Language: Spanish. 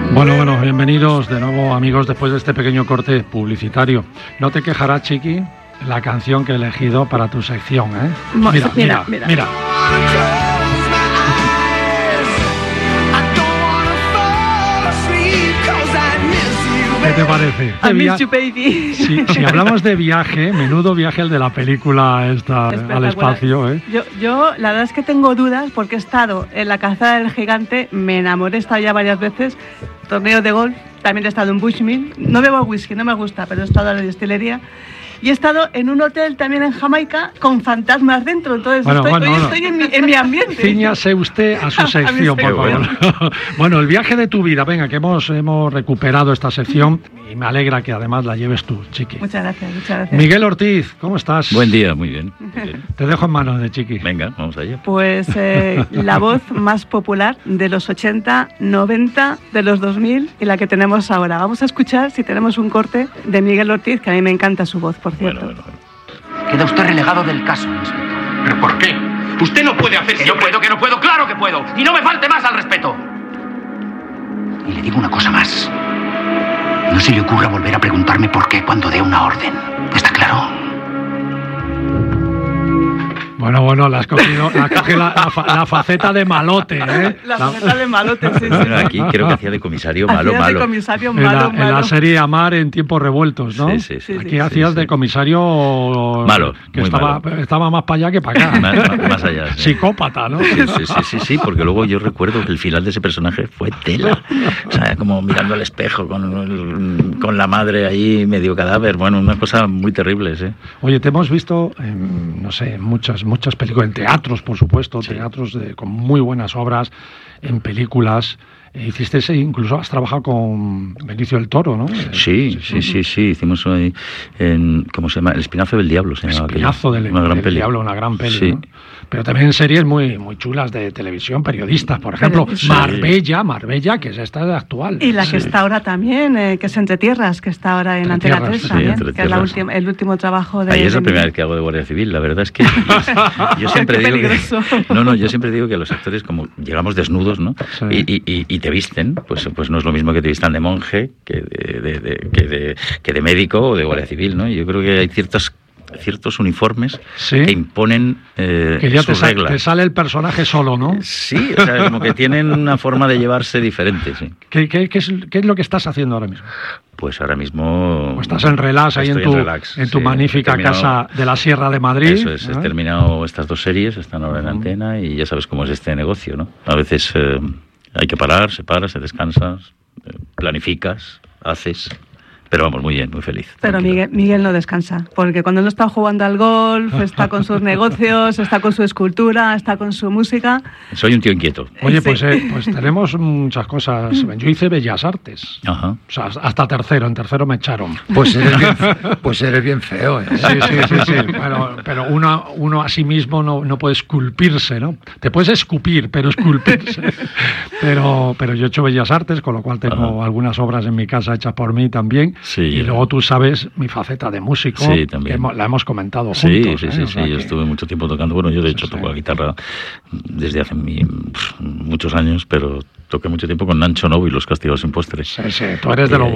Bueno, bienvenidos de nuevo, amigos, después de este pequeño corte publicitario. No te quejarás, Chiqui, la canción que he elegido para tu sección, ¿eh? Mira. ¿Qué te parece? I miss you, baby. Si hablamos de viaje, menudo viaje el de la película esta al espacio, ¿eh? Yo la verdad es que tengo dudas porque he estado en la Calzada del Gigante, me enamoré, he estado ya varias veces, torneo de golf, también he estado en Bushmill, no bebo whisky, no me gusta, pero he estado en la destilería. Y he estado en un hotel también en Jamaica con fantasmas dentro, entonces estoy en mi ambiente. Cíñase usted a su sección, por favor. Bueno, el viaje de tu vida, venga, que hemos recuperado esta sección y me alegra que además la lleves tú, Chiqui. Muchas gracias. Miguel Ortiz, ¿cómo estás? Buen día, muy bien. Te dejo en manos de Chiqui. Venga, vamos allá. Pues la voz más popular de los 80, 90, de los 2000 y la que tenemos ahora. Vamos a escuchar si tenemos un corte de Miguel Ortiz, que a mí me encanta su voz, por cierto. Bueno. Queda usted relegado del caso, inspector. ¿Pero por qué? Usted no puede hacer Que no puedo, claro que puedo. Y no me falte más al respeto. Y le digo una cosa más. No se le ocurra volver a preguntarme por qué cuando dé una orden. ¿Está claro? Bueno, la has cogido la faceta de malote, ¿eh? La faceta de malote, sí. Bueno, aquí creo que hacía de comisario malo. De comisario malo. En la serie Amar en tiempos revueltos, ¿no? Sí. Aquí hacías de comisario malo, que estaba más para allá que para acá. Más allá. Sí. Psicópata, ¿no? Sí, porque luego yo recuerdo que el final de ese personaje fue tela. O sea, como mirando al espejo con la madre ahí medio cadáver. Bueno, una cosa muy terrible, sí. Oye, te hemos visto, no sé, muchas películas, en teatros, por supuesto, teatros con muy buenas obras, en películas. Incluso has trabajado con Benicio del Toro, ¿no? Sí. Hicimos ahí ¿cómo se llama? El Espinazo del Diablo. El Espinazo del Diablo, una gran peli, sí. ¿no? Pero también en series muy chulas de televisión, periodistas, por ejemplo, Marbella, que es esta de actual. Y la que está ahora también, que es Entre Tierras, que está ahora en Antena 3 también, que es el último trabajo de... Ahí es la primera vez que hago de Guardia Civil, la verdad es que yo siempre digo yo siempre digo que los actores, como llegamos desnudos, ¿no? Sí. Y te visten, pues no es lo mismo que te vistan de monje que de médico o de Guardia Civil, ¿no? Yo creo que hay ciertos uniformes que imponen que ya sus reglas. Te sale el personaje solo, ¿no? Sí, o sea, como que tienen una forma de llevarse diferente, sí. ¿Qué es lo que estás haciendo ahora mismo? Pues ahora mismo... Pues estás en relax ahí en tu magnífica casa de la Sierra de Madrid. Eso es, he terminado estas 2 series, están ahora en antena y ya sabes cómo es este negocio, ¿no? A veces hay que parar, se descansa, planificas, haces... Pero vamos, muy bien, muy feliz. Pero Miguel no descansa, porque cuando no está jugando al golf, está con sus negocios, está con su escultura, está con su música. Soy un tío inquieto. Oye, pues tenemos muchas cosas. Yo hice Bellas Artes. Ajá. O sea, hasta en tercero me echaron. Pues eres bien feo, ¿eh? Sí. Pero uno a sí mismo no puede esculpirse, ¿no? Te puedes escupir, pero esculpirse. Pero yo he hecho Bellas Artes, con lo cual tengo algunas obras en mi casa hechas por mí también. Sí, y luego tú sabes mi faceta de músico, que la hemos comentado juntos. Sí, yo estuve mucho tiempo tocando. Bueno, yo de hecho toco la guitarra desde hace muchos años, pero toqué mucho tiempo con Nacho Novo y Los Castigos sin Postre. Sí, tú eres de lo